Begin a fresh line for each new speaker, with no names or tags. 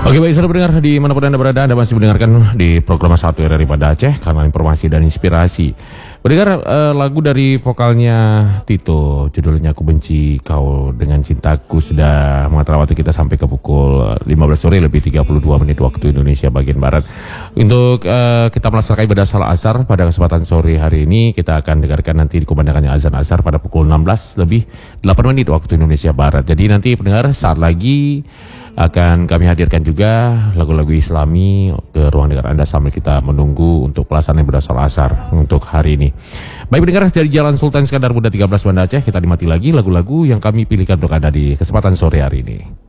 Oke, baik saudara pendengar dimanapun Anda berada, Anda masih mendengarkan di program Satu RRI pada Aceh, kanal informasi dan inspirasi. Pendengar, lagu dari vokalnya Tito, judulnya Aku Benci Kau Dengan Cintaku, sudah mengantar waktu kita sampai ke pukul 15 sore lebih 32 menit waktu Indonesia bagian Barat. Untuk kita melaksanakan ibadah salat asar pada kesempatan sore hari ini, kita akan dengarkan nanti dikumandangkannya azan asar pada pukul 16 lebih 8 menit waktu Indonesia Barat. Jadi nanti pendengar, saat lagi akan kami hadirkan juga lagu-lagu Islami ke ruang dengar Anda sambil kita menunggu untuk pelaksanaan ibadah salat asar untuk hari ini. Baik pendengar, dari Jalan Sultan Iskandar Muda 13 Banda Aceh, kita nikmati lagi lagu-lagu yang kami pilihkan untuk Anda di kesempatan sore hari ini.